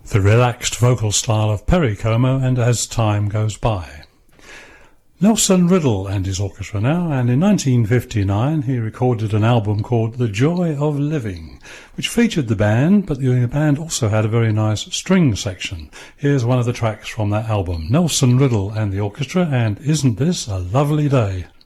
the relaxed vocal style of Perry Como and As Time Goes By. Nelson Riddle and his orchestra now, and in 1959 he recorded an album called The Joy of Living, which featured the band, but the band also had a very nice string section. Here's one of the tracks from that album, Nelson Riddle and the orchestra, and Isn't This a Lovely Day?